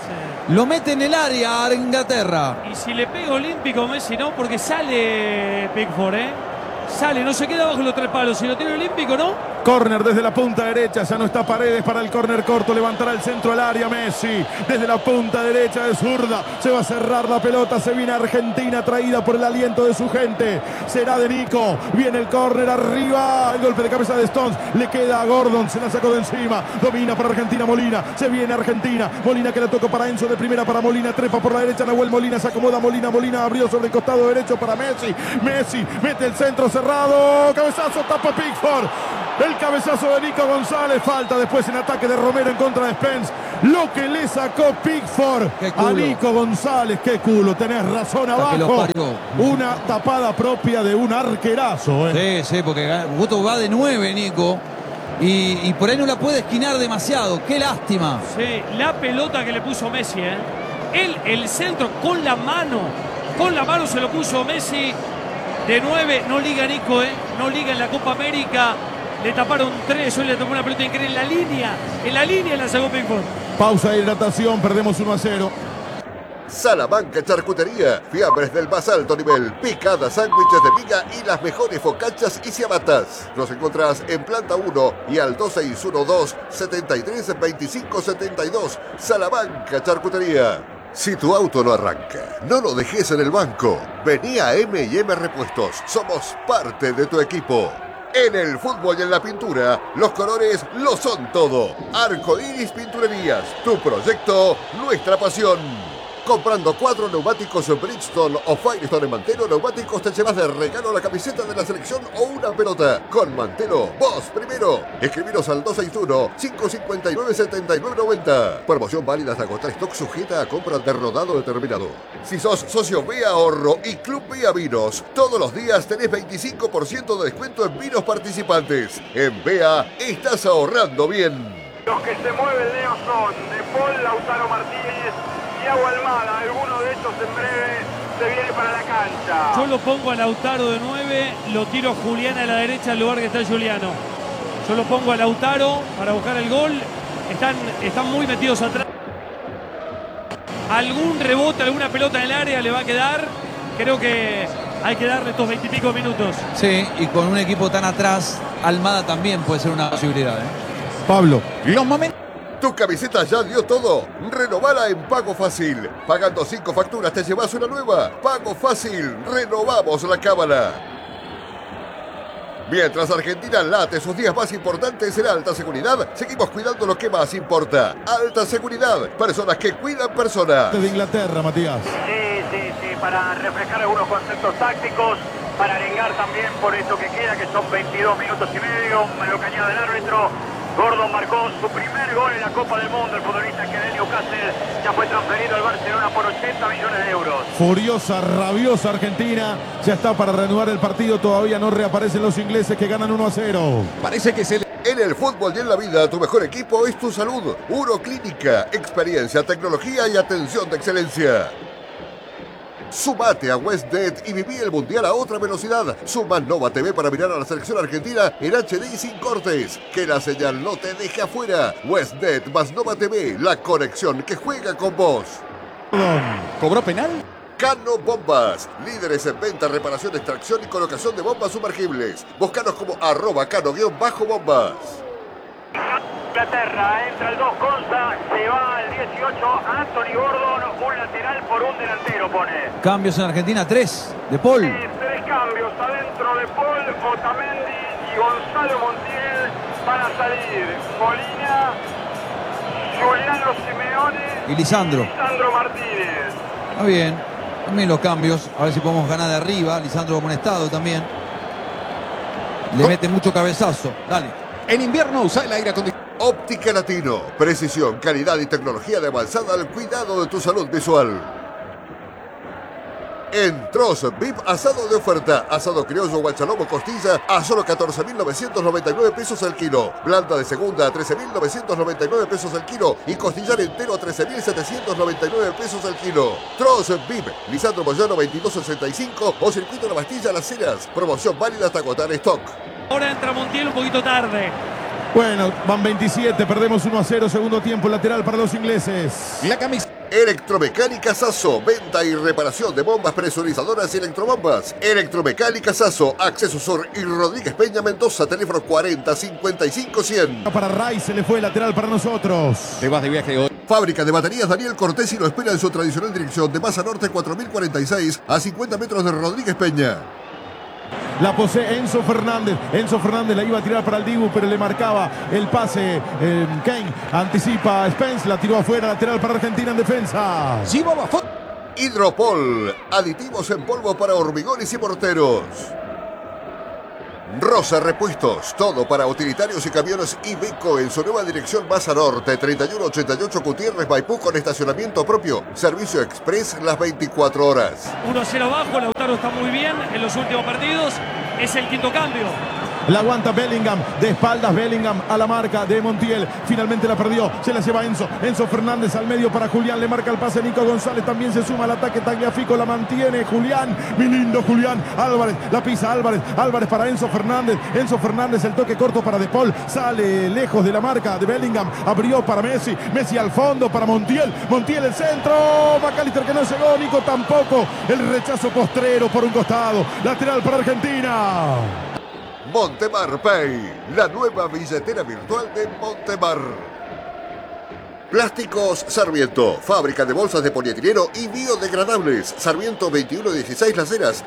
Lo mete en el área a Inglaterra. Y si le pega olímpico Messi, no, porque sale Pickford, Sale, no se queda bajo los 3 palos. Si lo tiene olímpico, ¿no? Córner desde la punta derecha, ya no está Paredes para el córner corto, levantará el centro al área Messi, desde la punta derecha de zurda, se va a cerrar la pelota, se viene Argentina traída por el aliento de su gente, será de Nico, viene el córner arriba, el golpe de cabeza de Stones, le queda a Gordon, se la sacó de encima, domina para Argentina Molina, se viene Argentina, Molina que la tocó para Enzo de primera para Molina, trepa por la derecha, Nahuel Molina, se acomoda Molina abrió sobre el costado derecho para Messi, mete el centro cerrado, cabezazo, tapa Pickford. El cabezazo de Nico González, falta después en ataque de Romero en contra de Spence. Lo que le sacó Pickford a Nico González. Qué culo, tenés razón abajo. Una tapada propia de un arquerazo. Sí, porque Guto va de 9, Nico. Y por ahí no la puede esquinar demasiado. Qué lástima. Sí, la pelota que le puso Messi, Él, el centro con la mano se lo puso Messi. De 9, no liga Nico, no liga en la Copa América. Le taparon 3, hoy le tocó una pelota increíble en la línea la sacó Pickford. Pausa de hidratación, perdemos 1-0. Salamanca Charcutería, fiambres del más alto nivel, picadas, sándwiches de miga y las mejores focachas y ciabatas. Nos encontrás en planta 1 y al 2612-732572. Salamanca Charcutería. Si tu auto no arranca, no lo dejes en el banco. Vení a M&M Repuestos, somos parte de tu equipo. En el fútbol y en la pintura, los colores lo son todo. Arco Iris Pinturerías, tu proyecto, nuestra pasión. Comprando 4 neumáticos Bridgestone o Firestone en Mantelo Neumáticos te llevas de regalo la camiseta de la selección o una pelota. Con Mantelo, vos primero. Escribiros al 261-559-7990. Promoción válida hasta agotar stock, sujeta a compra de rodado determinado. Si sos socio B Ahorro y Club Vía Vinos, todos los días tenés 25% de descuento en vinos participantes. En BEA estás ahorrando bien. Los que se mueven, Leo, son De Paul, Lautaro Martínez, Thiago Almada. Alguno de estos en breve se viene para la cancha. Yo lo pongo a Lautaro de 9, lo tiro a Julián a la derecha al lugar que está Juliano. Yo lo pongo a Lautaro para buscar el gol. Están muy metidos atrás. Algún rebote, alguna pelota en el área le va a quedar. Creo que hay que darle estos 20 y pico minutos. Sí, y con un equipo tan atrás, Almada también puede ser una posibilidad. Pablo. Los momentos. ¿Tu camiseta ya dio todo? Renovala en Pago Fácil. Pagando 5 facturas te llevas una nueva. Pago Fácil. Renovamos la cábala. Mientras Argentina late sus días más importantes en alta seguridad, seguimos cuidando lo que más importa. Alta seguridad. Personas que cuidan personas. De Inglaterra, Matías. Sí, para refrescar algunos conceptos tácticos, para arengar también por esto que queda, que son 22 minutos y medio, me lo cañada del árbitro. Gordon marcó su primer gol en la Copa del Mundo. El futbolista que de Newcastle ya fue transferido al Barcelona por 80 millones de euros. Furiosa, rabiosa Argentina. Ya está para reanudar el partido. Todavía no reaparecen los ingleses que ganan 1-0. Parece que se le... En el fútbol y en la vida, tu mejor equipo es tu salud. Uroclínica, experiencia, tecnología y atención de excelencia. Sumate a WestNet y viví el Mundial a otra velocidad. Suma Nova TV para mirar a la selección argentina en HD y sin cortes. Que la señal no te deje afuera. WestNet más Nova TV, la conexión que juega con vos. ¿Cobró penal? Cano Bombas, líderes en venta, reparación, extracción y colocación de bombas sumergibles. Búscanos como @cano_bombas. Inglaterra, entra el 2 Conza, se va al 18 Anthony Gordon, un lateral por un delantero pone. Cambios en Argentina, 3. De Paul. 3 cambios adentro de Paul, Otamendi y Gonzalo Montiel para salir. Molina, Giuliano Simeone Y Lisandro. Martínez. Está bien. También los cambios. A ver si podemos ganar de arriba. Lisandro amonestado también. Le mete mucho cabezazo. Dale. En invierno usa el aire acondicionado. Óptica Latino, precisión, calidad y tecnología de avanzada al cuidado de tu salud visual. En Troz VIP, asado de oferta, asado criollo, guachalomo, costilla a solo 14.999 pesos al kilo. Blanda de segunda a 13.999 pesos al kilo y costillar entero a 13.799 pesos al kilo. Troz VIP, Lisandro Moyano 2265 o Circuito La Bastilla Las Heras. Promoción válida hasta agotar stock. Ahora entra Montiel un poquito tarde. Bueno, van 27, perdemos 1-0, segundo tiempo lateral para los ingleses. La camisa. Electromecánica Sasso, venta y reparación de bombas presurizadoras y electrobombas. Electromecánica Sasso, Acceso Sur y Rodríguez Peña Mendoza, teléfono 40 55 100. Para Ray se le fue lateral para nosotros. Te vas de viaje hoy. Fábrica de baterías Daniel Cortés y lo espera en su tradicional dirección de Masa Norte 4046 a 50 metros de Rodríguez Peña. La posee Enzo Fernández. Enzo Fernández la iba a tirar para el Dibu, pero le marcaba el pase. Kane anticipa a Spence, la tiró afuera, lateral para Argentina en defensa. Hidropol, aditivos en polvo para hormigones y morteros. Rosa Repuestos, todo para utilitarios y camiones Iveco en su nueva dirección Masa Norte, 3188 Gutiérrez Maipú con estacionamiento propio. Servicio express las 24 horas. 1-0 abajo, Lautaro está muy bien en los últimos partidos. Es el quinto cambio. La aguanta Bellingham, de espaldas Bellingham a la marca de Montiel. Finalmente la perdió, se la lleva Enzo. Enzo Fernández al medio para Julián, le marca el pase Nico González. También se suma al ataque Tagliafico, la mantiene Julián. Mi lindo Julián Álvarez, la pisa Álvarez. Álvarez para Enzo Fernández. Enzo Fernández, el toque corto para De Paul. Sale lejos de la marca de Bellingham. Abrió para Messi. Messi al fondo para Montiel. Montiel el centro. McAllister que no llegó. Nico tampoco. El rechazo postrero por un costado. Lateral para Argentina. Montemar Pay, la nueva billetera virtual de Montemar. Plásticos Sarmiento, fábrica de bolsas de polietileno y biodegradables. Sarmiento 2116 Las Heras,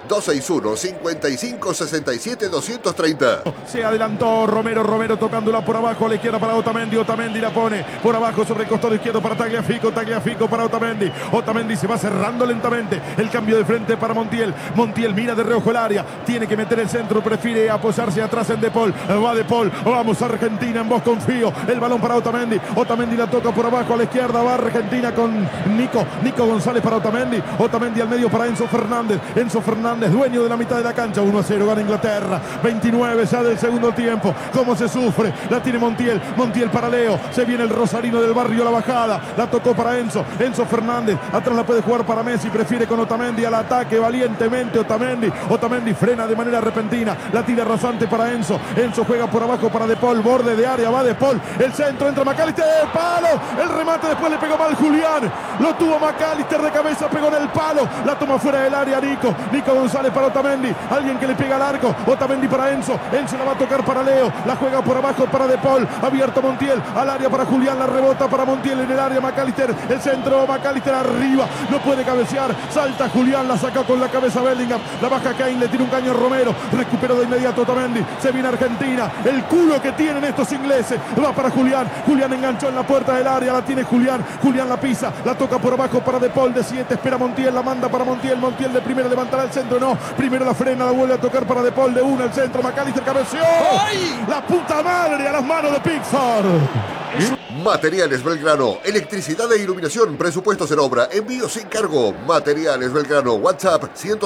261-5567-230. Se adelantó Romero tocándola por abajo a la izquierda para Otamendi. Otamendi la pone por abajo sobre el costado izquierdo para Tagliafico. Tagliafico para Otamendi. Otamendi se va cerrando lentamente. El cambio de frente para Montiel. Montiel mira de reojo el área. Tiene que meter el centro. Prefiere apoyarse atrás en De Paul. Va De Paul. Vamos Argentina, en vos confío. El balón para Otamendi. Otamendi la toca por abajo a la izquierda. Va Argentina con Nico González para Otamendi. Otamendi al medio para Enzo Fernández. Enzo Fernández, dueño de la mitad de la cancha. 1-0 gana Inglaterra. 29 ya del segundo tiempo. Cómo se sufre. La tiene Montiel. Montiel para Leo. Se viene el rosarino del barrio, la bajada. La tocó para Enzo. Enzo Fernández. Atrás la puede jugar para Messi. Prefiere con Otamendi al ataque valientemente. Otamendi frena de manera repentina. La tira rasante para Enzo. Enzo juega por abajo para De Paul. Borde de área. Va De Paul. El centro entra McAllister. ¡El palo! El remate después le pegó mal Julián. Lo tuvo McAllister de cabeza. Pegó en el palo. La toma fuera del área Nico González para Otamendi. Alguien que le pega al arco. Otamendi para Enzo. Enzo la va a tocar para Leo. La juega por abajo para De Paul. Abierto Montiel. Al área para Julián. La rebota para Montiel en el área. McAllister. El centro. McAllister arriba. No puede cabecear. Salta Julián. La saca con la cabeza Bellingham. La baja Kane. Le tira un caño a Romero. Recuperó de inmediato Otamendi. Se viene Argentina. El culo que tienen estos ingleses. Va para Julián. Julián enganchó en la puerta del área. La tiene Julián. Julián la pisa. La toca por abajo para De Paul. De 7. Espera Montiel. La manda para Montiel. Montiel de primera levantará el centro. No. Primero la frena. La vuelve a tocar para De Paul. De 1 al centro. McAllister cabeció. ¡Ay! La puta madre a las manos de Pickford. Materiales Belgrano, electricidad e iluminación, presupuestos en obra, envío sin cargo. Materiales Belgrano, WhatsApp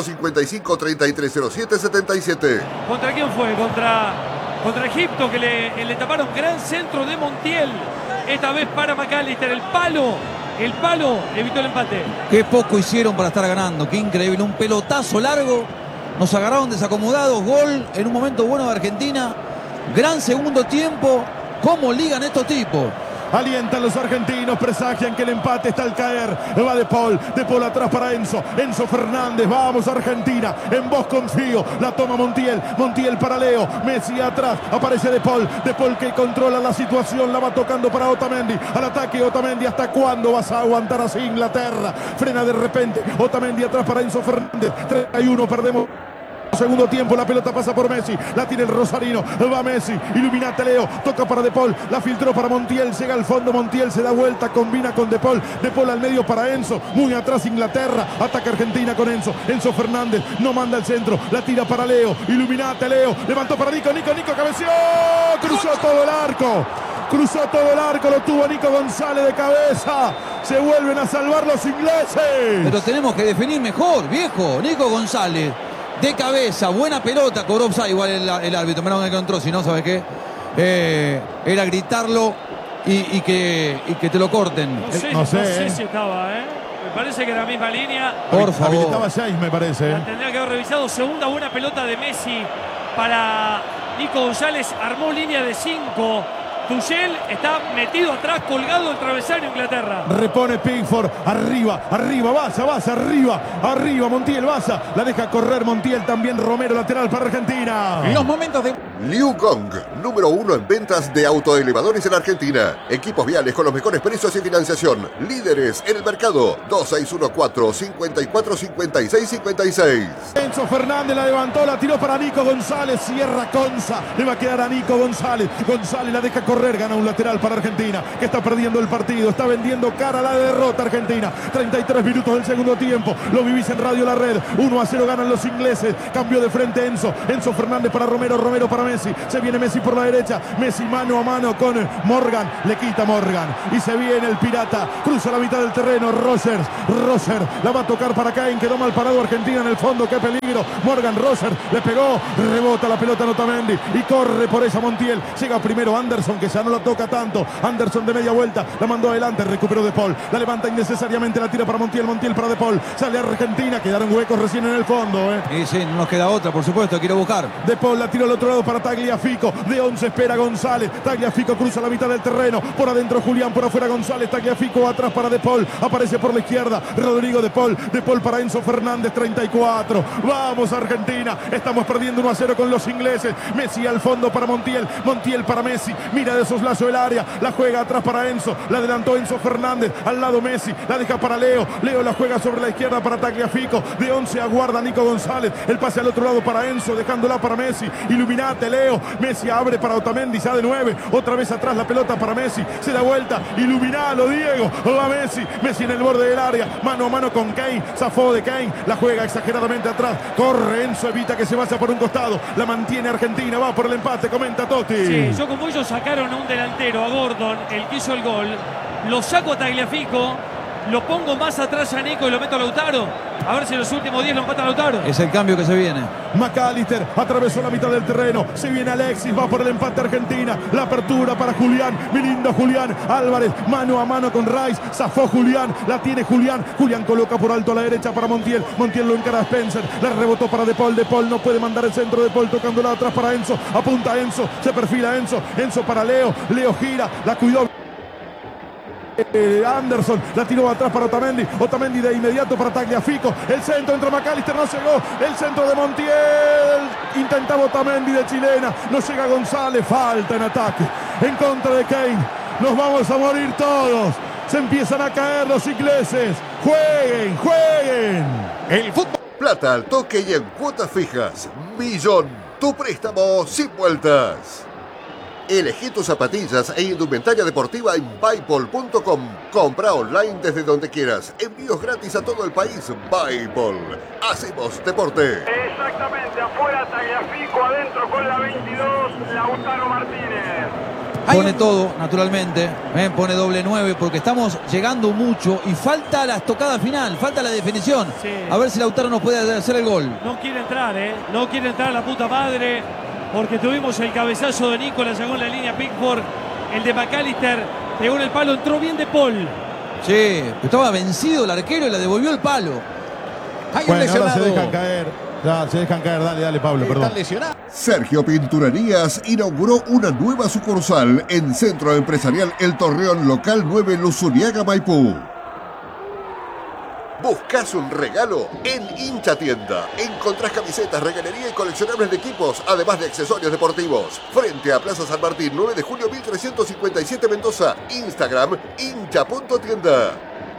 155-3307-77. ¿Contra quién fue? Contra Egipto, que le taparon gran centro de Montiel. Esta vez para McAllister. El palo evitó el empate. Qué poco hicieron para estar ganando. Qué increíble. Un pelotazo largo. Nos agarraron desacomodados. Gol en un momento bueno de Argentina. Gran segundo tiempo. ¿Cómo ligan estos tipos? Alientan los argentinos, presagian que el empate está al caer. Va De Paul atrás para Enzo. Enzo Fernández, vamos Argentina. En vos confío. La toma Montiel. Montiel para Leo. Messi atrás. Aparece De Paul que controla la situación. La va tocando para Otamendi. Al ataque Otamendi. ¿Hasta cuándo vas a aguantar así Inglaterra? Frena de repente. Otamendi atrás para Enzo Fernández. 31, perdemos. Segundo tiempo, la pelota pasa por Messi. La tiene el rosarino. Va Messi. Iluminate Leo. Toca para De Paul. La filtró para Montiel. Llega al fondo. Montiel se da vuelta. Combina con De Paul. De Paul al medio para Enzo. Muy atrás Inglaterra. Ataca Argentina con Enzo. Enzo Fernández. No manda el centro. La tira para Leo. Iluminate Leo. Levantó para Nico. Nico cabeció. Cruzó todo el arco. Lo tuvo Nico González de cabeza. Se vuelven a salvar los ingleses. Pero tenemos que definir mejor, viejo. Nico González. De cabeza, buena pelota, cobró offside igual el árbitro, menos que encontró, si no, ¿sabes qué? Era gritarlo y que te lo corten. No sé si estaba, me parece que era la misma línea. Por favor. Habilitaba 6, me parece. La tendría que haber revisado. Segunda buena pelota de Messi para Nico González. Armó línea de 5. Tuchel está metido atrás, colgado el travesaño Inglaterra. Repone Pickford, arriba, Baza, arriba, Montiel, Baza, la deja correr Montiel, también Romero, lateral para Argentina. Los momentos de... Liu Gong, número 1 en ventas de autoelevadores en Argentina. Equipos viales con los mejores precios y financiación. Líderes en el mercado. 2614-545656. Enzo Fernández la levantó, la tiró para Nico González, cierra Conza, le va a quedar a Nico González la deja correr, gana un lateral para Argentina, que está perdiendo el partido, está vendiendo cara a la derrota Argentina. 33 minutos del segundo tiempo, lo vivís en Radio La Red, 1-0 ganan los ingleses, cambió de frente Enzo Fernández para Romero para Messi, se viene Messi por la derecha, Messi mano a mano con Morgan, le quita Morgan, y se viene el pirata, cruza la mitad del terreno, Roger, la va a tocar para Kane, quedó mal parado Argentina en el fondo, qué peligro, Morgan, Roger, le pegó, rebota la pelota a Otamendi, y corre por esa Montiel, llega primero Anderson, que ya no la toca tanto, Anderson de media vuelta, la mandó adelante, recuperó De Paul, la levanta innecesariamente, la tira para Montiel para De Paul, sale Argentina, quedaron huecos recién en el fondo. Y sí, no nos queda otra, por supuesto, quiero buscar. De Paul la tiró al otro lado para Tagliafico, de 11 espera González, Tagliafico cruza la mitad del terreno, por adentro Julián, por afuera González, Tagliafico atrás para De Paul, aparece por la izquierda, Rodrigo De Paul para Enzo Fernández, 34, vamos Argentina, estamos perdiendo 1-0 con los ingleses, Messi al fondo para Montiel para Messi, mira de soslazo el área, la juega atrás para Enzo, la adelantó Enzo Fernández, al lado Messi, la deja para Leo la juega sobre la izquierda para Tagliafico, de 11 aguarda Nico González, el pase al otro lado para Enzo, dejándola para Messi, iluminate Leo, Messi abre para Otamendi, ya de 9, otra vez atrás la pelota para Messi, se da vuelta, iluminalo Diego, va Messi en el borde del área, mano a mano con Kane, zafó de Kane, la juega exageradamente atrás, corre Enzo, evita que se vaya por un costado, la mantiene Argentina, va por el empate, comenta Totti. Sí, yo como ellos sacaron a un delantero, a Gordon, el que hizo el gol, lo saco a Tagliafico, lo pongo más atrás a Nico y lo meto a Lautaro. A ver si en los últimos 10 lo empata Lautaro. Es el cambio que se viene. McAllister atravesó la mitad del terreno. Se viene Alexis, va por el empate Argentina. La apertura para Julián. Mi lindo Julián Álvarez. Mano a mano con Rice. Zafó Julián. La tiene Julián. Julián coloca por alto a la derecha para Montiel. Montiel lo encara a Spencer. La rebotó para De Paul. De Paul no puede mandar el centro. De Paul tocándola atrás para Enzo. Apunta Enzo. Se perfila Enzo. Enzo para Leo. Leo gira. La cuidó Anderson, la tiró atrás para Otamendi de inmediato para Tagliafico, el centro entra McAllister, no llegó, el centro de Montiel, intentaba Otamendi de chilena, no llega González, falta en ataque, en contra de Kane, nos vamos a morir todos, se empiezan a caer los ingleses, jueguen, El fútbol. Plata al toque y en cuotas fijas. Millón, tu préstamo sin vueltas. Elegí tus zapatillas e indumentaria deportiva en Buypol.com. Compra online desde donde quieras. Envíos gratis a todo el país. Buypol. Hacemos deporte. Exactamente, afuera Tagliafico, adentro con la 22, Lautaro Martínez. Pone todo, naturalmente, pone doble 9 porque estamos llegando mucho y falta la estocada final, falta la definición. Sí. A ver si Lautaro nos puede hacer el gol. No quiere entrar, no quiere entrar la puta madre. Porque tuvimos el cabezazo de Nico, la llegó en la línea Pickford, el de McAllister, pegó en el palo, entró bien De Paul. Sí, estaba vencido el arquero y le devolvió el palo. Hay un Bueno, ahora lesionado. se dejan caer. Ya, se dejan caer, dale Pablo, perdón. Están lesionados. Sergio Pinturerías inauguró una nueva sucursal en Centro Empresarial El Torreón, local 9, Luzuriaga, Maipú. ¿Buscas un regalo? En Hincha Tienda encontrás camisetas, regalería y coleccionables de equipos, además de accesorios deportivos. Frente a Plaza San Martín, 9 de julio 1357 Mendoza. Instagram, hincha.tienda.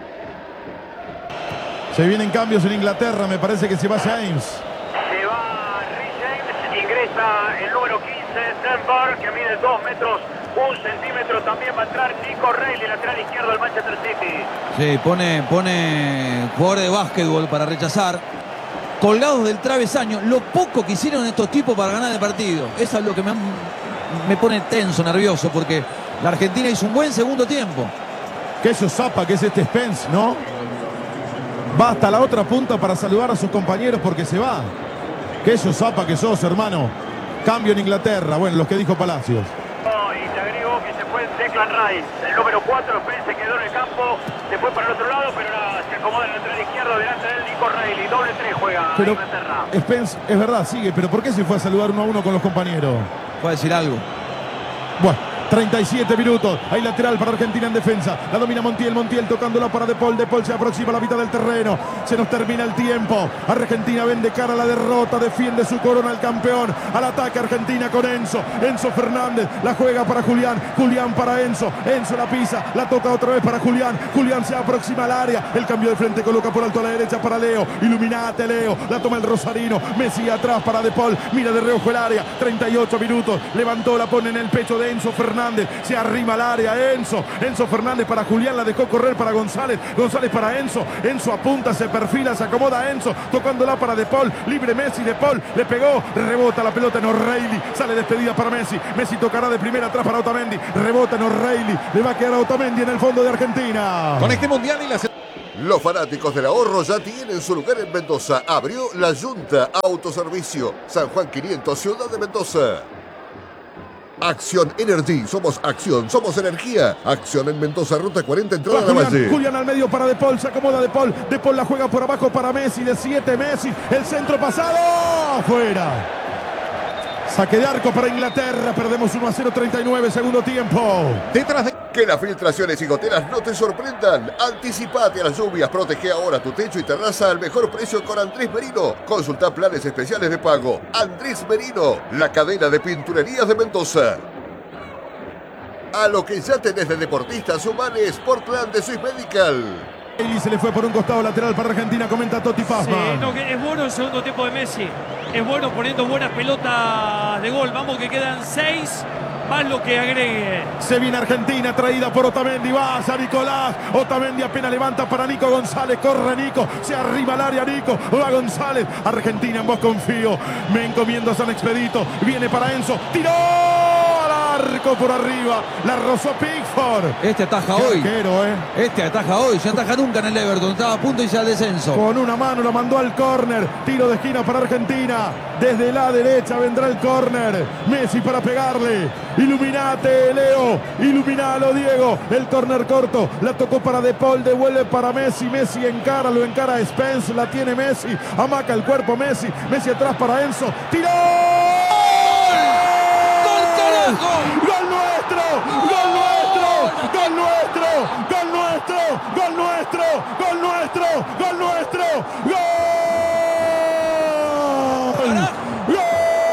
Se vienen cambios en Inglaterra, me parece que se va James. Se va Rhys James, ingresa el número 15, Denver, que mide 2 metros, 1 centímetro. También va a entrar Nico Reilly, lateral izquierdo del Manchester City. Sí, pone jugadores de básquetbol para rechazar. Colgados del travesaño, lo poco que hicieron estos tipos para ganar el partido. Eso es lo que me pone tenso, nervioso, porque la Argentina hizo un buen segundo tiempo. Que eso zapa, que es este Spence, ¿no? Va hasta la otra punta para saludar a sus compañeros porque se va. Que eso zapa que sos, hermano. Cambio en Inglaterra. Bueno, los que dijo Palacios. Y te agrego que se fue Declan Rice, el número 4, se quedó en el campo, se fue para el otro lado, pero ahora se acomoda en el lateral izquierdo, delante de él Nico Reilly, doble 3 juega Pero Inglaterra. Spence, es verdad, sigue, pero ¿por qué se fue a saludar 1-1 con los compañeros? Puede decir algo. Bueno, 37 minutos. Hay lateral para Argentina en defensa. La domina Montiel. Montiel tocándola para De Paul. De Paul se aproxima a la mitad del terreno. Se nos termina el tiempo. Argentina vende cara a la derrota. Defiende su corona al campeón. Al ataque Argentina con Enzo. Enzo Fernández. La juega para Julián. Julián para Enzo. Enzo la pisa. La toca otra vez para Julián. Julián se aproxima al área. El cambio de frente coloca por alto a la derecha para Leo. Iluminate, Leo. La toma el rosarino. Messi atrás para De Paul. Mira de reojo el área. 38 minutos. Levantó, la pone en el pecho de Enzo Fernández. Se arrima al área Enzo. Enzo Fernández para Julián. La dejó correr para González. González para Enzo. Enzo apunta, se perfila, se acomoda Enzo. Tocándola para De Paul. Libre Messi. De Paul le pegó. Rebota la pelota en O'Reilly. Sale despedida para Messi. Messi tocará de primera atrás para Otamendi. Rebota en O'Reilly. Le va a quedar a Otamendi en el fondo de Argentina. Con este mundial y la... Los fanáticos del ahorro ya tienen su lugar en Mendoza. Abrió la Junta Autoservicio. San Juan 500, Ciudad de Mendoza. Acción Energy, somos acción, somos energía. Acción en Mendoza, ruta 40, entrada a la Valle. Julián al medio para De Paul, se acomoda De Paul. De Paul la juega por abajo para Messi, de 7 Messi. El centro pasado, afuera. Saque de arco para Inglaterra, perdemos 1-0, 39, segundo tiempo. Detrás de... Que las filtraciones y goteras no te sorprendan. Anticipate a las lluvias, protege ahora tu techo y terraza al mejor precio con Andrés Merino. Consulta planes especiales de pago. Andrés Merino, la cadena de pinturerías de Mendoza. A lo que ya tenés de deportista, sumale Sportland de Swiss Medical. Se le fue por un costado lateral para Argentina, comenta Totti Pazman. Sí, no, que es bueno el segundo tiempo de Messi. Es bueno poniendo buenas pelotas de gol. Vamos que quedan 6. Más lo que agregue. Se viene Argentina, traída por Otamendi. Vaya Nicolás. Otamendi apenas levanta para Nico González. Corre Nico. Se arriba al área Nico. Va González. Argentina, en vos confío. Me encomiendo a San Expedito. Viene para Enzo. ¡Tiró! Al arco por arriba. La rozó Pickford. Este ataja Qué hoy. arquero, Este ataja hoy. Se ataja nunca en el Everton. Estaba a punto y ya al descenso. Con una mano lo mandó al córner. Tiro de esquina para Argentina. Desde la derecha vendrá el córner. Messi para pegarle. Iluminate, Leo. Iluminalo, Diego. El córner corto. La tocó para De Paul. Devuelve para Messi. Messi encara. Lo encara a Spence. La tiene Messi. Amaca el cuerpo Messi. Messi atrás para Enzo. ¡Tiró! ¡Gol, carajo! ¡Gol nuestro! ¡Gol nuestro! ¡Gol nuestro! ¡Gol nuestro! ¡Gol nuestro! ¡Gol nuestro! ¡Gol nuestro! ¡Gol